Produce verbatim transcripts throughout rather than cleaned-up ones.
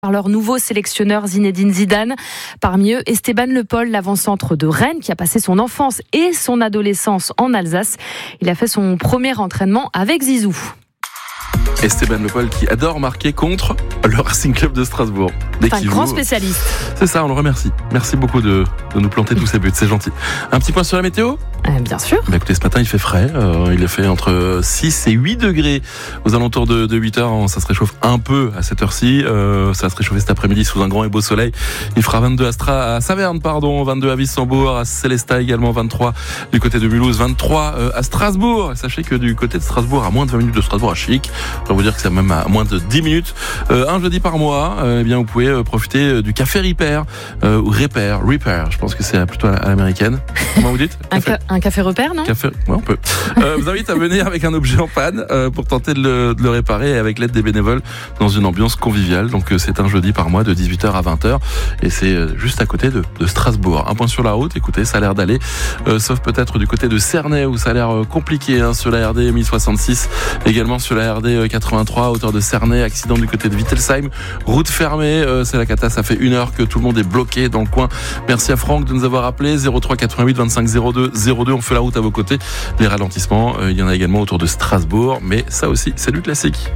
Par leur nouveau sélectionneur Zinedine Zidane. Parmi eux, Esteban Le Pol, l'avant-centre de Rennes, qui a passé son enfance et son adolescence en Alsace. Il a fait son premier entraînement avec Zizou. Esteban Le Pol qui adore marquer contre le Racing Club de Strasbourg. C'est un grand spécialiste. C'est ça, on le remercie. Merci beaucoup de, de nous planter tous ces buts, c'est gentil. Un petit point sur la météo ? euh, Bien sûr. Bah écoutez, ce matin il fait frais, euh, il est fait entre six et huit degrés aux alentours de, de huit heures. Ça se réchauffe un peu à cette heure-ci. Euh, ça va se réchauffer cet après-midi sous un grand et beau soleil. Il fera vingt-deux à, Stra- à Saverne, pardon, vingt-deux à Wissembourg, à Célestat également, vingt-trois du côté de Mulhouse, vingt-trois euh, à Strasbourg. Sachez que du côté de Strasbourg, à moins de vingt minutes de Strasbourg à Chic, je vais vous dire que c'est même à moins de dix minutes, euh, un jeudi par mois, euh, eh bien vous pouvez euh, profiter du café Repair euh, ou Repair, Repair. Je pense que c'est plutôt à l'américaine. Comment vous dites ? un, ca- un café repère, non ? Café, ouais, on peut. Euh, vous invite à venir avec un objet en panne euh, pour tenter de le, de le réparer avec l'aide des bénévoles dans une ambiance conviviale. Donc euh, c'est un jeudi par mois de dix-huit heures à vingt heures et c'est euh, juste à côté de, de Strasbourg. Un point sur la route, écoutez, ça a l'air d'aller, euh, sauf peut-être du côté de Cernay où ça a l'air euh, compliqué hein, sur la R D mille soixante-six, également sur la R D euh, quatre-vingt-trois, hauteur de Cernay, accident du côté de Wittelsheim, route fermée, euh, c'est la cata, ça fait une heure que tout le monde est bloqué dans le coin. Merci à Franck de nous avoir appelé, zéro trois quatre-vingt-huit vingt-cinq zéro deux zéro deux, on fait la route à vos côtés. Les ralentissements, euh, il y en a également autour de Strasbourg, mais ça aussi, c'est du classique.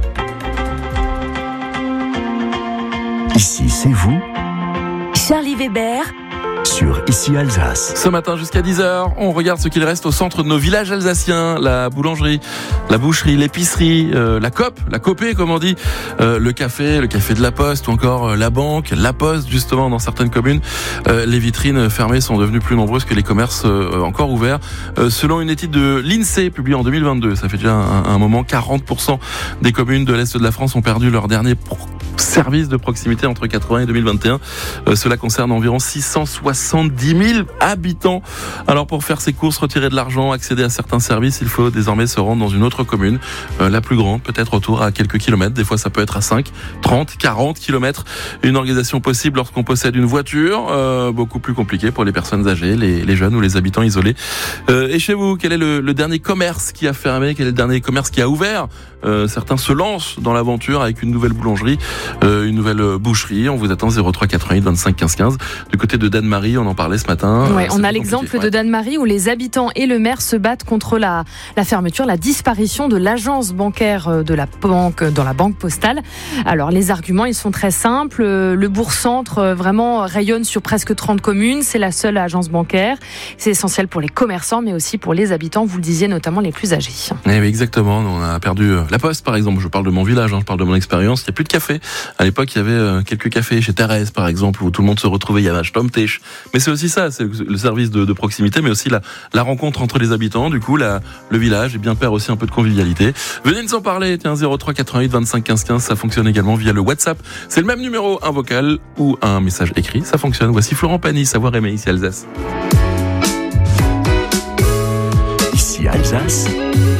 Ici, c'est vous, Charlie Weber, sur Ici Alsace. Ce matin jusqu'à dix heures, on regarde ce qu'il reste au centre de nos villages alsaciens, la boulangerie, la boucherie, l'épicerie, euh, la coop, la copée comme on dit, euh, le café, le café de la Poste ou encore euh, la banque, la Poste justement dans certaines communes. Euh, les vitrines fermées sont devenues plus nombreuses que les commerces euh, encore ouverts. Euh, selon une étude de l'INSEE publiée en deux mille vingt-deux, ça fait déjà un, un moment, quarante pour cent des communes de l'Est de la France ont perdu leur dernier pro- service de proximité entre quatre-vingts et deux mille vingt et un. Euh, cela concerne environ six cent soixante-dix mille habitants. Alors pour faire ses courses, retirer de l'argent, accéder à certains services, il faut désormais se rendre dans une autre commune, euh, la plus grande, peut-être autour à quelques kilomètres. Des fois ça peut être à cinq, trente, quarante kilomètres. Une organisation possible lorsqu'on possède une voiture, euh, beaucoup plus compliquée pour les personnes âgées, les, les jeunes ou les habitants isolés. Euh, et chez vous, quel est le, le dernier commerce qui a fermé ? Quel est le dernier commerce qui a ouvert ? euh, Certains se lancent dans l'aventure avec une nouvelle boulangerie, euh, une nouvelle boucherie. On vous attend zéro trois quatre-vingt-huit vingt-cinq quinze quinze. Du côté de Danemarie, on en parlait ce matin. Ouais, euh, on a l'exemple ouais. de Danemarie où les habitants et le maire se battent contre la, la fermeture, la disparition de l'agence bancaire de la banque dans la banque postale. Alors les arguments, ils sont très simples. Le bourg-centre vraiment rayonne sur presque trente communes. C'est la seule agence bancaire. C'est essentiel pour les commerçants, mais aussi pour les habitants. Vous le disiez, notamment les plus âgés. Eh oui, exactement. On a perdu la Poste, par exemple. Je parle de mon village, hein, je parle de mon expérience. Il n'y a plus de café. À l'époque, il y avait quelques cafés chez Thérèse, par exemple, où tout le monde se retrouvait. Il y avait un Stammtisch. Mais c'est aussi ça, c'est le service de, de proximité, mais aussi la, la rencontre entre les habitants. Du coup, la, le village est bien perd aussi un peu de convivialité. Venez nous en parler. Tiens, zéro trois quatre-vingt-huit vingt-cinq quinze quinze. Ça fonctionne également via le WhatsApp. C'est le même numéro, un vocal ou un message écrit. Ça fonctionne. Voici Florent Pagny, Savoir aimer ici Alsace. Ici Alsace.